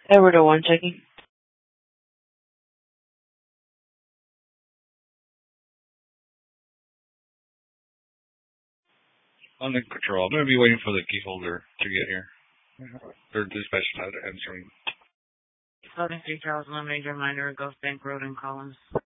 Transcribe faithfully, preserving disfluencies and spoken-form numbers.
Edward oh one checking. On the control. I'm going to be waiting for the key holder to get here. Or dispatch not answering. seventy-three Charles One, major reminder, Ghost Bank Road in Collins.